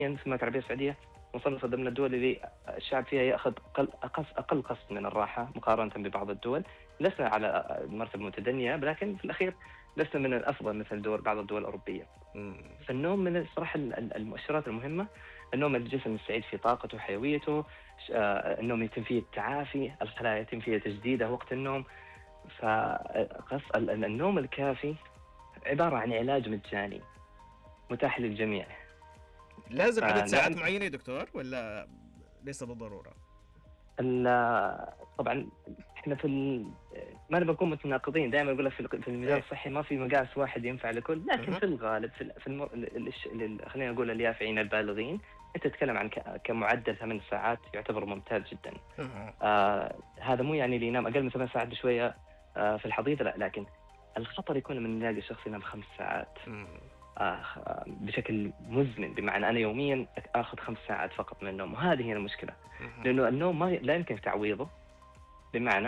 مثل ما العربية السعودية مصنفة ضمن الدول اللي الشعب فيها يأخذ أقل قسط من الراحة مقارنة ببعض الدول. لسنا على مرتبة متدنية، لكن في الأخير لسنا من الأفضل مثل بعض الدول الأوروبية. فالنوم من الصراحة المؤشرات المهمة. النوم الجسم يستعيد في طاقته وحيويته. النوم يتم فيه التعافي، الخلايا يتم فيها تجديدها وقت النوم. النوم الكافي عبارة عن علاج مجاني متاح للجميع. لازم عدد ساعات معينة يا دكتور ولا ليس بالضرورة؟ طبعا احنا ما نبغى نكون متناقضين. دائما اقول لك في المجال الصحي ما في مقاس واحد ينفع لكل، لكن في الغالب خلينا نقول اليافعين البالغين انت تتكلم عن كمعدل 8 ساعات يعتبر ممتاز جدا. هذا مو يعني اللي ينام اقل من 8 ساعات بشويه في الحضيض، لا، لكن الخطر يكون من نلاقي شخص ينام 5 ساعات بشكل مزمن، بمعنى أنا يوميا أخذ 5 ساعات فقط من النوم، وهذه هي المشكلة. لأنه النوم لا يمكن تعويضه. بمعنى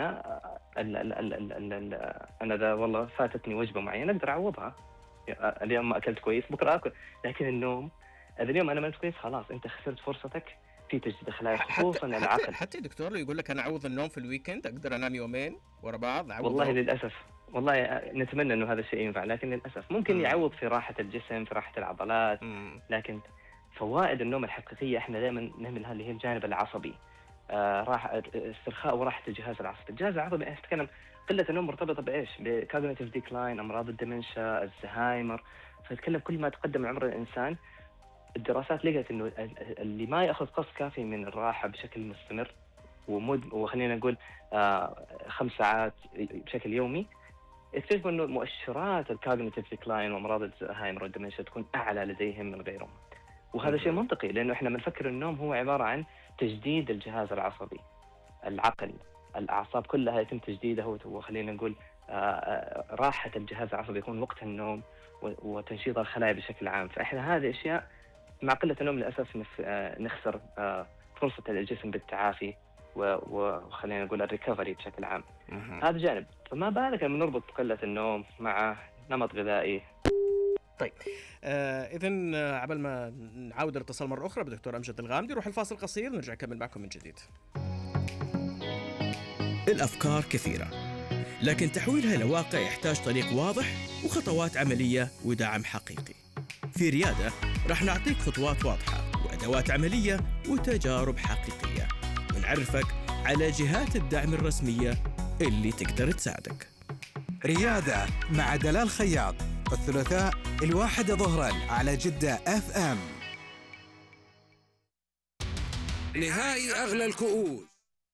أنا إذا والله فاتتني وجبة معينة أقدر أعوضها. اليوم ما أكلت كويس بكرة أكل، لكن النوم إذا اليوم أنا ما نمت كويس خلاص أنت خسرت فرصتك في تجديد الخلايا، خصوصا العقل. حتى دكتور يقول لك أنا أعوض النوم في الويكند، أقدر أنام يومين ورا بعض أعوض. والله للأسف، والله نتمنى إنه هذا الشيء ينفع، لكن للأسف ممكن يعوض في راحة الجسم، في راحة العضلات. لكن فوائد النوم الحقيقية إحنا دائما نهملها اللي هي الجانب العصبي. راحة استرخاء وراحة الجهاز العصبي. الجهاز العصبي نتكلم قلة النوم مرتبطة بإيش؟ بكوجنيتيف ديكلاين، أمراض الدمنشا، الزهايمر. فنتكلم كل ما تقدم عمر الإنسان الدراسات لقت إنه اللي ما يأخذ قسط كافي من الراحة بشكل مستمر وخلينا نقول 5 ساعات بشكل يومي، اكتشفوا انه مؤشرات الكوجنيتيف ديكلاين وامراض الزهايمر والدمنشا تكون اعلى لديهم من غيرهم. وهذا شيء منطقي، لانه احنا بنفكر النوم هو عباره عن تجديد الجهاز العصبي، العقل، الاعصاب كلها يتم تجديدها، وخلينا نقول راحه الجهاز العصبي يكون وقت النوم وتنشيط الخلايا بشكل عام. فاحنا هذه اشياء مع قله النوم للاسف نخسر فرصه الجسم بالتعافي وخلينا نقول الريكفري بشكل عام. هذا جانب. فما بالك لما نربط قلة النوم مع نمط غذائي. طيب إذن عبال ما نعاود الاتصال مرة أخرى بدكتور أمجد الغامدي نروح الفاصل قصير ونرجع نكمل معكم من جديد. الأفكار كثيرة، لكن تحويلها إلى واقع يحتاج طريق واضح وخطوات عملية ودعم حقيقي. في ريادة راح نعطيك خطوات واضحة وأدوات عملية وتجارب حقيقية، ونعرفك على جهات الدعم الرسمية اللي تقدر تساعدك. ريادة مع دلال خياط الثلاثاء 1 ظهرا على جدة FM. نهائي أغلى الكؤوس.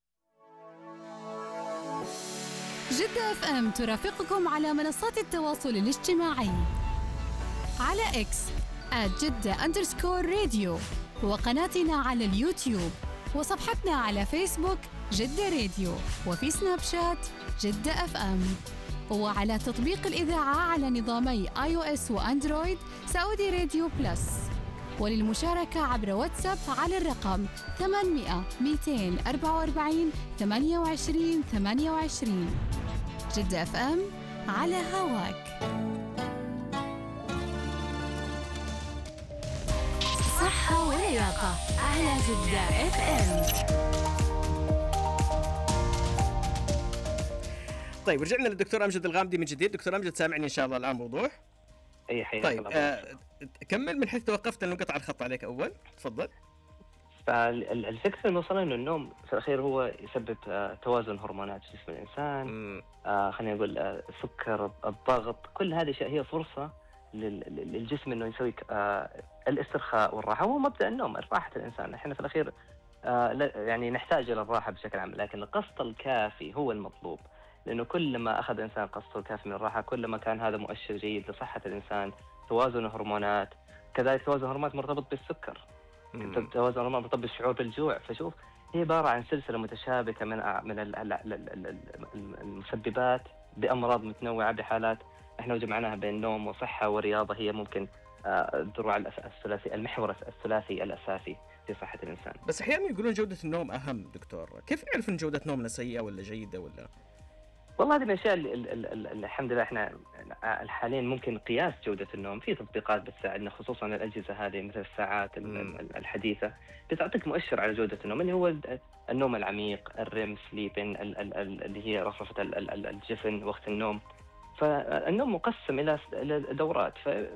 جدة FM ترافقكم على منصات التواصل الاجتماعي على X @جدة_راديو، وقناتنا على اليوتيوب، وصفحتنا على فيسبوك جدة راديو، وفي سناب شات جدة FM، وعلى تطبيق الإذاعة على نظامي iOS وأندرويد سعودي راديو بلس. وللمشاركة عبر واتساب على الرقم 800 244 28 28. جدة FM على هواك. صحة ولياقة على جدة FM. طيب رجعنا للدكتور أمجد الغامدي من جديد. دكتور أمجد سامعني إن شاء الله الآن وضوح؟ أي حقيقة. طيب كمل من حيث توقفت لأنه قطع الخط عليك أول. تفضل. فالفكرة الموصلة إنه النوم في الأخير هو يسبب توازن هرمونات جسم الإنسان. خلينا نقول السكر، الضغط، كل هذه الأشياء هي فرصة للجسم إنه يسوي الاسترخاء والراحة. هو مبدأ النوم راحة الإنسان. إحنا في الأخير يعني نحتاج إلى الراحة بشكل عام، لكن القسط الكافي هو المطلوب. لأنه كل ما أخذ الإنسان قسط الكافي من الراحة كل ما كان هذا مؤشر جيد لصحة الإنسان. توازن الهرمونات، كذلك توازن الهرمونات مرتبط بالسكر، توازن الهرمونات مرتبط بالشعور بالجوع. فشوف هي عبارة عن سلسلة متشابكة من المسببات بأمراض متنوعة بحالات إحنا جمعناها بين نوم وصحة ورياضة. هي ممكن الذروع الثلاثي، المحور الثلاثي الأساسي في صحة الإنسان. بس أحيانا يقولون جودة النوم أهم دكتور، كيف نعرف إن جودة نومنا سيئة ولا جيدة ولا؟ والله هذه من الاشياء الحمد لله احنا حاليا ممكن قياس جوده النوم في تطبيقات بتساعدنا، خصوصا الاجهزه هذه مثل الساعات الحديثه بتعطيك مؤشر على جوده النوم اللي هو النوم العميق، الريم سليبين اللي هي رفرفه الجفن وقت النوم. فالنوم مقسم الى دورات،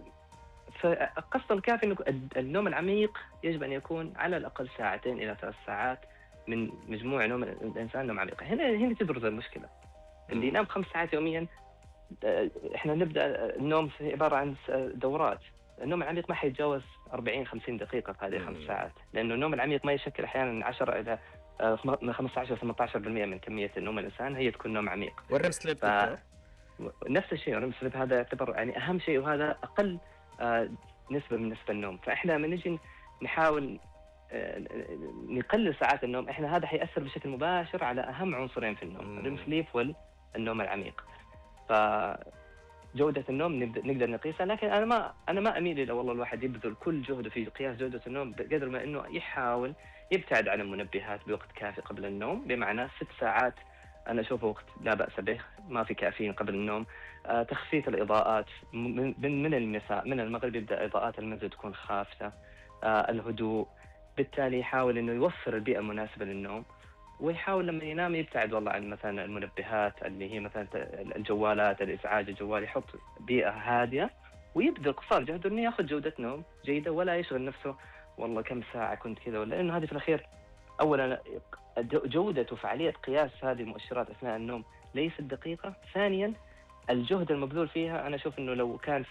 فقصد الكافي انه النوم العميق يجب ان يكون على الاقل 2 إلى 3 ساعات من مجموع نوم الانسان نوم عميق. هنا تبرز المشكله. اللي ينام 5 ساعات يوميا، احنا نبدا النوم عباره عن دورات. النوم العميق ما حيتجاوز 40-50 دقيقه في هذه 5 ساعات، لانه النوم العميق ما يشكل احيانا 10 الى 15-18% من كميه النوم الانسان هي تكون نوم عميق. والريم سليب نفس الشيء، الريم سليب هذا يعتبر يعني اهم شيء، وهذا اقل نسبه من نسبه النوم. فاحنا لما نجي نحاول نقلل ساعات النوم، احنا هذا حيأثر بشكل مباشر على اهم عنصرين في النوم، الريم سليب والنوم العميق. فجودة النوم نقدر نقيسها، لكن انا ما اميل الى والله الواحد يبذل كل جهده في قياس جودة النوم، بقدر ما انه يحاول يبتعد عن المنبهات بوقت كافي قبل النوم. بمعنى 6 ساعات انا اشوفه وقت لا بأس به، ما في كافيين قبل النوم. تخفيف الاضاءات من المساء، من المغرب يبدا اضاءات المنزل تكون خافتة. الهدوء، بالتالي يحاول انه يوفر البيئة المناسبة للنوم، ويحاول لما ينام يبتعد والله عن مثلا المنبهات اللي هي مثلا الجوالات، الازعاج الجوال، يحط بيئة هادية ويبذل قصارى جهده انه ياخذ جودة نوم جيدة، ولا يشغل نفسه والله كم ساعة كنت كذا ولا. لانه هذه في الاخير اولا جودة وفعالية قياس هذه المؤشرات اثناء النوم ليست دقيقة. ثانيا الجهد المبذول فيها انا اشوف انه لو كان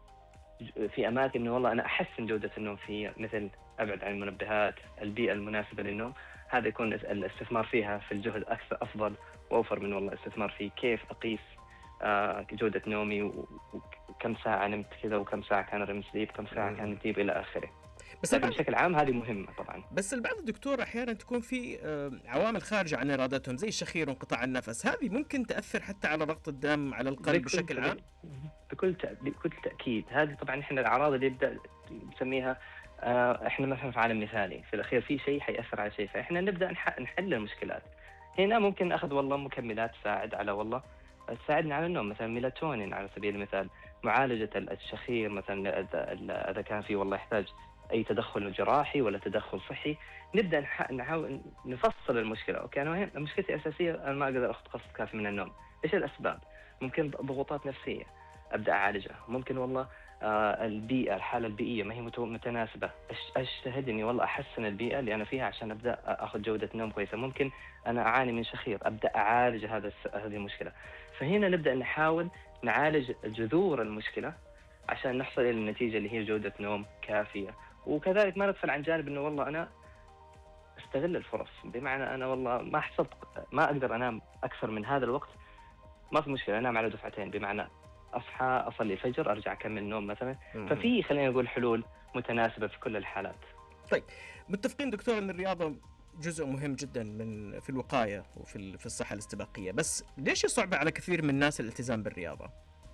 في اماكن انه والله انا احسن جودة النوم فيها، مثل ابعد عن المنبهات، البيئة المناسبة للنوم، هذا يكون الاستثمار فيها في الجهد أكثر أفضل وأوفر من والله الاستثمار في كيف أقيس جودة نومي وكم ساعة نمت كذا وكم ساعة كان ريم سليب، كم ساعة كان ديب إلى آخره. بس بشكل عام هذه مهمة طبعا. بس البعض الدكتور أحيانا تكون في عوامل خارجة عن إرادتهم زي الشخير وانقطاع النفس، هذه ممكن تأثر حتى على ضغط الدم، على القلب بشكل عام. بكل تأكيد. هذه طبعا إحنا الأعراض اللي يبدأ نسميها احنا مثلا في عالم مثالي، في الاخير في شيء حيأثر على شيء، فاحنا نبدا نحل المشكلات. هنا ممكن اخذ والله مكملات تساعد على والله تساعدنا على النوم، مثلا ميلاتونين على سبيل المثال، معالجه الشخير مثلا اذا كان في والله يحتاج اي تدخل جراحي ولا تدخل صحي، نبدا نحاول نفصل المشكله. اوكي انا مشكلتي الاساسيه انا ما اقدر اخذ قسط كافي من النوم، ايش الاسباب؟ ممكن ضغوطات نفسيه ابدا اعالجها، ممكن والله البيئة، الحالة البيئية ما هي متناسبة، أجتهد إني والله أحسن البيئة اللي أنا فيها عشان أبدأ أخذ جودة نوم كويسة. ممكن أنا أعاني من شخير، أبدأ أعالج هذه المشكلة. فهنا نبدأ نحاول نعالج جذور المشكلة عشان نحصل إلى النتيجة اللي هي جودة نوم كافية. وكذلك ما نغفل عن جانب إنه والله أنا أستغل الفرص، بمعنى أنا والله ما أقدر أنام أكثر من هذا الوقت، ما في مشكلة أنام على دفعتين، بمعنى أصحى أصلي الفجر أرجع أكمل نوم مثلا. ففي خلينا نقول حلول متناسبة في كل الحالات. طيب متفقين دكتور أن الرياضة جزء مهم جدا في الوقاية وفي الصحة الاستباقية، بس ليش يصعب على كثير من الناس الالتزام بالرياضة؟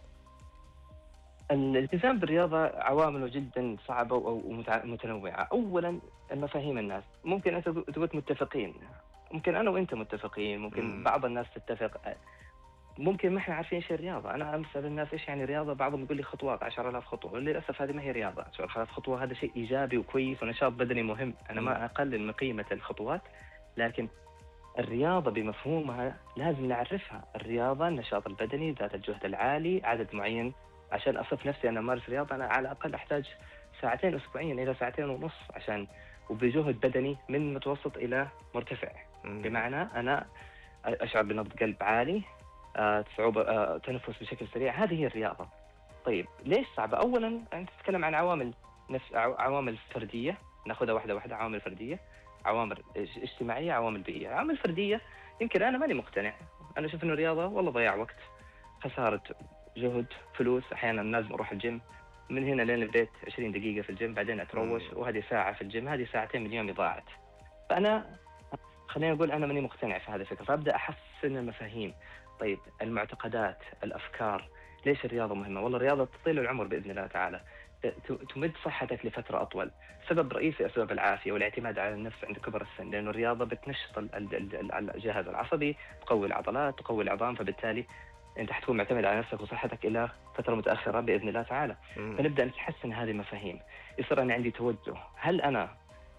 الالتزام بالرياضة عوامله جدا صعبة ومتنوعة. أولا المفاهيم الناس، ممكن أنت تقول متفقين، ممكن أنا وأنت متفقين، ممكن بعض الناس تتفق، ممكن ما احنا عارفين ايش الرياضه. انا امثل الناس ايش يعني رياضه، بعضهم يقول لي خطوات 10,000 خطوه، وللاسف هذه ما هي رياضه. 10,000 خطوه هذا شيء ايجابي وكويس ونشاط بدني مهم، انا ما اقلل من قيمه الخطوات، لكن الرياضه بمفهومها لازم نعرفها. الرياضه النشاط البدني ذات الجهد العالي، عدد معين عشان اصف نفسي انا امارس رياضه. انا على الاقل احتاج 2 ساعات اسبوعيا الى 2.5 ساعات عشان، وبجهد بدني من متوسط الى مرتفع. بمعنى انا اشعر بنبض قلب عالي، صعوبة تنفس بشكل سريع، هذه هي الرياضة. طيب ليش صعبة؟ أولاً أنت تتكلم عن عوامل فردية، ناخذها واحدة واحدة. عوامل فردية، عوامل اجتماعية، عوامل بيئية. عوامل فردية يمكن أنا ماني مقتنع، أنا أشوف إنه الرياضة والله ضياع وقت، خسارة جهد، فلوس. أحياناً لازم أروح الجيم من هنا لين البيت 20 دقيقة في الجيم، بعدين أتروش، وهذه ساعة في الجيم، هذه 2 ساعات من يومي ضاعت. فأنا خلينا نقول أنا ماني مقتنع في هذه الفكرة، فأبدأ أحسن المفاهيم. طيب المعتقدات، الأفكار، ليش الرياضة مهمة؟ والله الرياضة تطيل العمر بإذن الله تعالى. تمد صحتك لفترة أطول. سبب رئيسي أسباب العافية والاعتماد على النفس عند كبر السن، لأنه الرياضة بتنشط الجهاز العصبي، تقوي العضلات، تقوي العظام، فبالتالي أنت حتكون معتمد على نفسك وصحتك إلى فترة متأخرة بإذن الله تعالى. فنبدأ نحسن هذه المفاهيم. يصير أنا عندي توجه، هل أنا